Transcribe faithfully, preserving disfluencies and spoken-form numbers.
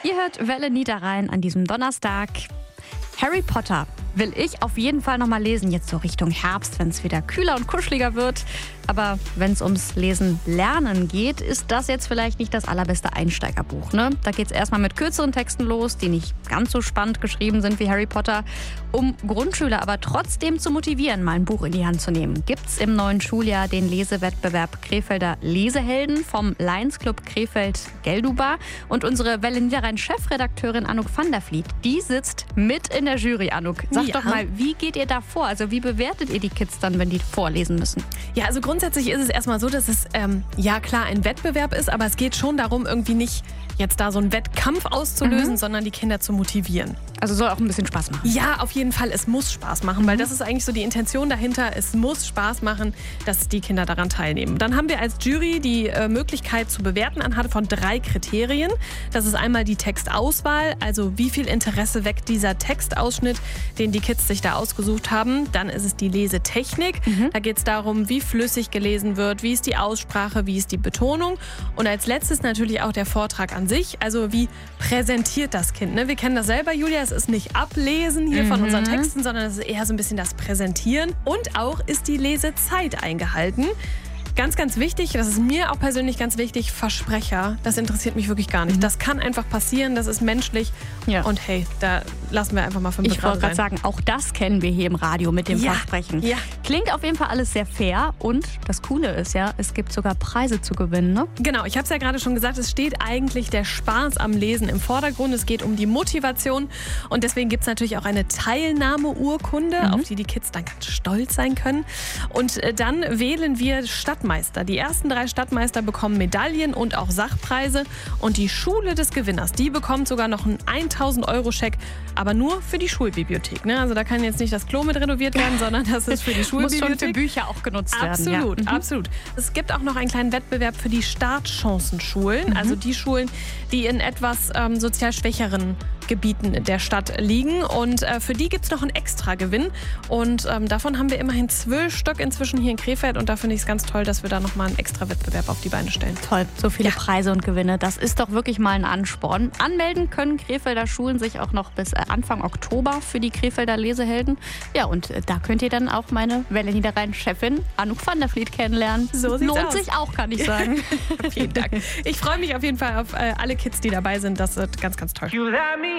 Ihr hört Welle Niederrhein an diesem Donnerstag. Harry Potter will ich auf jeden Fall noch mal lesen, jetzt so Richtung Herbst, wenn es wieder kühler und kuscheliger wird. Aber wenn es ums Lesen lernen geht, ist das jetzt vielleicht nicht das allerbeste Einsteigerbuch. Ne? Da geht es erstmal mit kürzeren Texten los, die nicht ganz so spannend geschrieben sind wie Harry Potter. Um Grundschüler aber trotzdem zu motivieren, mal ein Buch in die Hand zu nehmen, gibt es im neuen Schuljahr den Lesewettbewerb Krefelder Lesehelden vom Lions Club Krefeld-Gelduba. Und unsere Welle Niederrhein-Chefredakteurin Anouk van der Vliet, die sitzt mit in der Jury. Anouk, sag ja. doch mal, wie geht ihr da vor? Also wie bewertet ihr die Kids dann, wenn die vorlesen müssen? Ja, also grundsätzlich ist es erstmal so, dass es, ähm, ja klar, ein Wettbewerb ist, aber es geht schon darum, irgendwie nicht jetzt da so einen Wettkampf auszulösen, Mhm. sondern die Kinder zu motivieren. Also soll auch ein bisschen Spaß machen. Ja, auf jeden Fall, es muss Spaß machen, weil das ist eigentlich so die Intention dahinter. Es muss Spaß machen, dass die Kinder daran teilnehmen. Dann haben wir als Jury die äh, Möglichkeit zu bewerten anhand von drei Kriterien. Das ist einmal die Textauswahl, also wie viel Interesse weckt dieser Textausschnitt, den die Kids sich da ausgesucht haben. Dann ist es die Lesetechnik. Mhm. Da geht es darum, wie flüssig gelesen wird, wie ist die Aussprache, wie ist die Betonung. Und als letztes natürlich auch der Vortrag an sich, also wie präsentiert das Kind. Ne? Wir kennen das selber, Julia, es ist nicht Ablesen hier von Mhm. unseren Texten, sondern es ist eher so ein bisschen das Präsentieren. Und auch ist die Lesezeit eingehalten. Ganz, ganz wichtig, das ist mir auch persönlich ganz wichtig, Versprecher, das interessiert mich wirklich gar nicht. Mhm. Das kann einfach passieren, das ist menschlich. Ja. Und hey, da lassen wir einfach mal fünf Ich wollte gerade sagen, auch das kennen wir hier im Radio mit dem Ja, Versprechen. ja. Klingt auf jeden Fall alles sehr fair und das Coole ist ja, es gibt sogar Preise zu gewinnen, ne? Genau, ich habe es ja gerade schon gesagt, es steht eigentlich der Spaß am Lesen im Vordergrund. Es geht um die Motivation und deswegen gibt es natürlich auch eine Teilnahmeurkunde, Mhm. auf die die Kids dann ganz stolz sein können. Und äh, dann wählen wir Stadtmeister. Die ersten drei Stadtmeister bekommen Medaillen und auch Sachpreise und die Schule des Gewinners, die bekommt sogar noch einen tausend-Euro-Scheck, aber nur für die Schulbibliothek. Ne? Also da kann jetzt nicht das Klo mit renoviert werden, sondern das ist für die Muss schon Schulbibliothek. für Bücher auch genutzt werden. Absolut, Ja. Mhm. absolut. Es gibt auch noch einen kleinen Wettbewerb für die Startchancenschulen, also die Schulen, die in etwas ähm, sozial schwächeren Gebieten der Stadt liegen. Und äh, für die gibt es noch einen Extra-Gewinn. Und ähm, davon haben wir immerhin zwölf Stück inzwischen hier in Krefeld. Und da finde ich es ganz toll, dass wir da nochmal einen Extra-Wettbewerb auf die Beine stellen. Toll, so viele Ja. Preise und Gewinne. Das ist doch wirklich mal ein Ansporn. Anmelden können Krefelder Schulen sich auch noch bis äh, Anfang Oktober für die Krefelder Lesehelden. Ja, und äh, da könnt ihr dann auch meine Welle Niederrhein-Chefin Anouk van der Vliet kennenlernen. So sieht's Lohnt aus. sich auch, kann ich sagen. Vielen Dank. Ich freue mich auf jeden Fall auf äh, alle Kids, die dabei sind. Das wird ganz, ganz toll.